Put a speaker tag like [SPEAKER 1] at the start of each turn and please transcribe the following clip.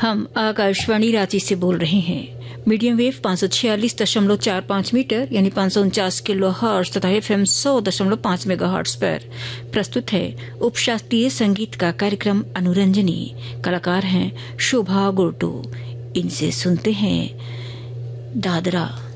[SPEAKER 1] हम आकाशवाणी रांची से बोल रहे हैं। मीडियम वेव 546.45 मीटर यानी 549 किलो हर्ट्ज तथा FM 100.5 मेगाहर्ट्ज पर प्रस्तुत है उपशास्त्रीय संगीत का कार्यक्रम अनुरंजनी। कलाकार हैं शोभा गोटो। इनसे सुनते हैं दादरा।